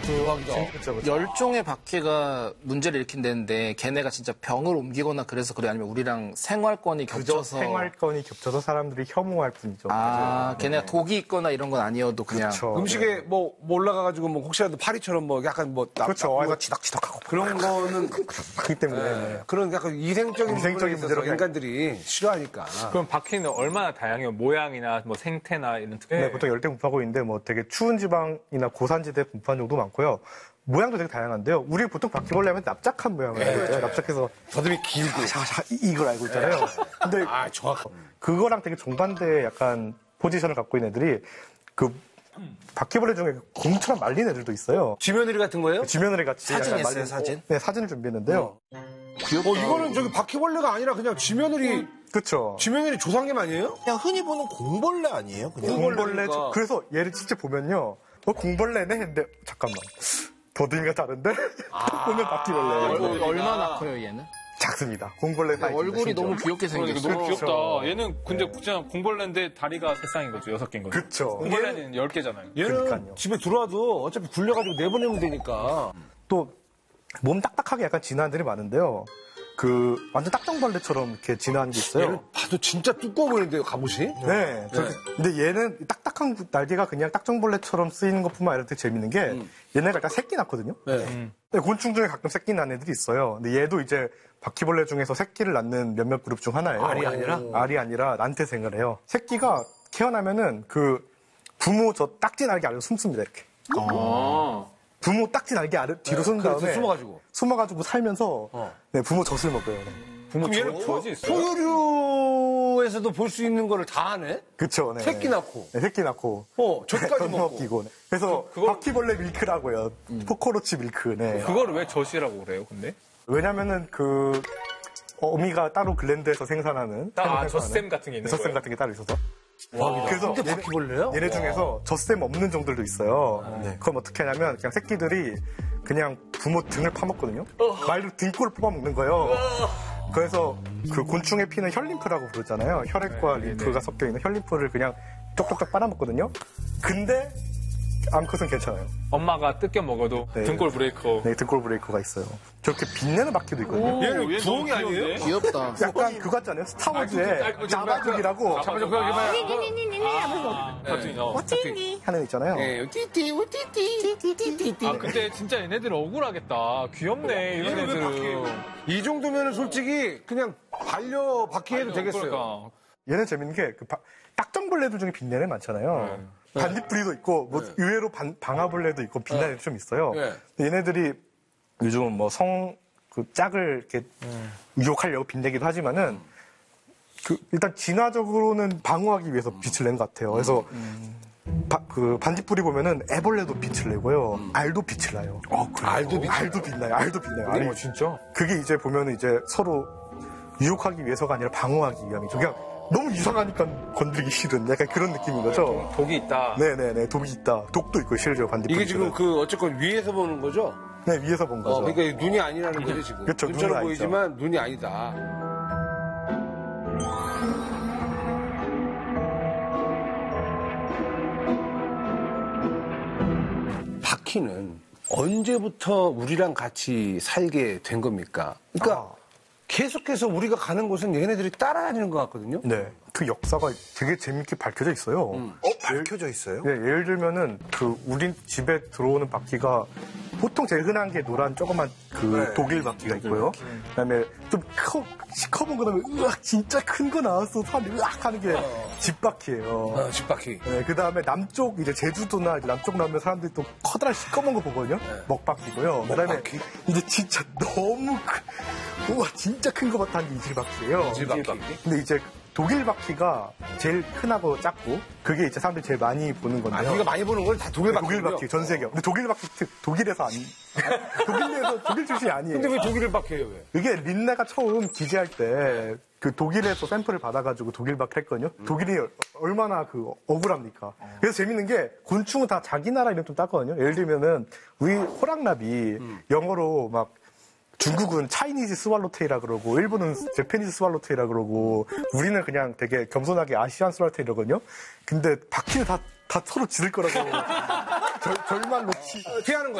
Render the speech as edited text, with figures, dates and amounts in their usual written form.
열종의 바퀴가 문제를 일으킨다는데 걔네가 진짜 병을 옮기거나 그래서 그래 아니면 우리랑 생활권이 겹쳐서 생활권이 겹쳐서 사람들이 혐오할 뿐이죠. 걔네가 독이 있거나 이런 건 아니어도 그냥 그렇죠. 음식에 뭐 올라가가지고 뭐 혹시라도 파리처럼 뭐 약간 뭐 그렇죠. 뭐 치덕치덕하고 그런 거는 그렇기 때문에 그런 약간 이생적인 문제로 인간들이 싫어하니까. 그럼 바퀴는 얼마나 다양해요? 모양이나 뭐 생태나 이런 특징? 네, 보통 열대 분포하고있는데 뭐 되게 추운 지방이나 고산지대 분포한 경우도 많고요. 모양도 되게 다양한데요. 우리 보통 바퀴벌레 하면 납작한 모양을 알고 있잖아요. 납작해서 더듬이 길고 이걸 알고 있잖아요. 근데 정확. 그거랑 되게 정반대의 약간 포지션을 갖고 있는 애들이 그 바퀴벌레 중에 공처럼 말린 애들도 있어요. 쥐며느리 같은 거예요? 쥐며느리 같이 사진 약간 있어요, 사진? 네, 사진을 준비했는데요. 이거는 저기 바퀴벌레가 아니라 그냥 쥐며느리 그렇죠. 쥐며느리 조상님 아니에요? 그냥 흔히 보는 공벌레 아니에요? 그냥 공벌레. 공벌레가. 그래서 얘를 진짜 보면요. 공벌레네 했는데 잠깐만. 더듬이가 다른데? 보면 바퀴벌레. 얼마나 커요 얘는? 작습니다. 공벌레 사이즈. 얼굴이 너무 귀엽게 생겼어. 너무 귀엽다. 얘는 근데 그냥 공벌레인데 다리가 3쌍인 거죠. 6개인 거죠. 그쵸. 공벌레는 10개잖아요. 얘는 그러니까요. 집에 들어와도 어차피 굴려가지고 내보내면 되니까. 또 몸 딱딱하게 약간 진한 애들이 많은데요. 그 완전 딱정벌레처럼 이렇게 진한 게 있어요. 얘를 봐도 진짜 두꺼워 보이는데요, 갑옷이? 네. 근데 얘는 딱딱한 날개가 그냥 딱정벌레처럼 쓰이는 것뿐만 아니라 되게 재밌는 게 얘네가 일단 새끼 낳거든요. 네. 근데 곤충 중에 가끔 새끼 낳는 애들이 있어요. 근데 얘도 이제 바퀴벌레 중에서 새끼를 낳는 몇몇 그룹 중 하나예요. 알이 아니라? 알이 아니라 난태생을 해요. 새끼가 태어나면은 그 부모 저 딱지 날개 아래로 숨습니다, 이렇게. 부모 딱지 날개 아래 뒤로 숨은 다음에 숨어가지고 살면서 네, 부모 젖을 먹어요. 네. 그럼 얘는 젖이 있어요? 포유류에서도 볼 수 있는 거를 다 하네? 그쵸, 네. 새끼 낳고. 네, 새끼 낳고. 젖까지 먹고. 먹이고. 네. 그래서 바퀴벌레 밀크라고요. 포코로치 밀크. 네. 그거를 왜 젖이라고 그래요, 근데? 왜냐면은 그 어미가 따로 글랜드에서 생산하는 젖샘 같은 게 있는 젖샘 거예요? 같은 게 따로 있어서. 그래서 근데 바퀴벌레요? 얘네 중에서 젖샘 없는 종들도 있어요. 그럼 어떻게 하냐면 그냥 새끼들이 그냥 부모 등을 파먹거든요. 말로 등골을 뽑아먹는 거예요. 그래서 그 곤충의 피는 혈림프라고 부르잖아요. 혈액과 림프가 섞여 있는 혈림프를 그냥 쪽쪽쪽 빨아먹거든요. 근데 암컷은 괜찮아요. 엄마가 뜯겨 먹어도 네. 등골 브레이커. 네, 등골 브레이커가 있어요. 저렇게 빛내는 바퀴도 있거든요. 얘는 부엉이 아니에요? 귀엽다. 약간 그거 같지 않아요? 스타워즈의 자바둑이라고 하는 애 있잖아요. 근데 진짜 얘네들 억울하겠다. 귀엽네, 이런 애들은. 이 정도면 솔직히 그냥 반려 바퀴 해도 되겠어요. 그러니까. 얘는 재밌는 게 딱정벌레들 중에 빛내는 애 많잖아요. 반딧불이도 있고 뭐 의외로 방아벌레도 있고 빛나는 애들 좀 있어요. 근데 얘네들이 요즘은 뭐 그 짝을 이렇게 유혹하려고 빛내기도 하지만은 일단 진화적으로는 방어하기 위해서 빛을 낸 것 같아요. 그래서 그 반딧불이 보면은 애벌레도 빛을 내고요. 알도 빛을 나요. 알도 빛나요. 알도 빛나요. 알이 진짜? 그게 이제 보면은 이제 서로 유혹하기 위해서가 아니라 방어하기 위함이죠. 그냥 너무 이상하니까 건드리기 싫은 약간 그런 느낌인 거죠. 독이 있다. 네네네. 독이 있다. 독도 있고 실제로 반딧불. 이게 지금 어쨌건 위에서 보는 거죠? 네, 위에서 본 거죠. 그러니까 눈이 아니라는 거죠, 지금. 그렇죠, 눈처럼 눈은 보이지만 눈이 아니다. 바퀴는 언제부터 우리랑 같이 살게 된 겁니까? 그러니까 계속해서 우리가 가는 곳은 얘네들이 따라다니는 것 같거든요. 네. 그 역사가 되게 재밌게 밝혀져 있어요. 밝혀져 있어요? 네, 예를 들면은 우리 집에 들어오는 바퀴가 보통 제일 흔한 게 노란 조그만 독일 바퀴가 있고요. 그다음에 좀 시커먼 거 다음에 으악 진짜 큰 거 나왔어 사람들이 으악 하는 게 집바퀴예요. 집바퀴. 네, 그다음에 남쪽 이제 제주도나 이제 남쪽 나오면 사람들이 또 커다란 시커먼 거 보거든요. 먹바퀴고요. 그다음에 먹바퀴? 이제 진짜 너무 우와 진짜 큰 거 같은 게 이질바퀴예요. 이질바퀴. 근데 이제 독일 바퀴가 제일 흔하고 작고 그게 이제 사람들이 제일 많이 보는 건데요. 우리가 많이 보는 건 다 독일 바퀴. 독일 바퀴 전 세계. 근데 독일 바퀴 독일에서 독일 출신이 아니에요. 근데 왜 독일 바퀴예요, 왜? 이게 린네가 처음 기재할 때 그 독일에서 샘플을 받아가지고 독일 바퀴 했거든요. 독일이 얼마나 억울합니까? 그래서 재밌는 게 곤충은 다 자기 나라 이름 좀 땄거든요. 예를 들면은 우리 호랑나비 영어로 막 중국은 차이니즈 스왈로테이라 그러고 일본은 재패니즈 스왈로테이라 그러고 우리는 그냥 되게 겸손하게 아시안 스왈로테이라거든요. 근데 바퀴는 다 서로 지를 거라고 절만 놓치 피하는 거야.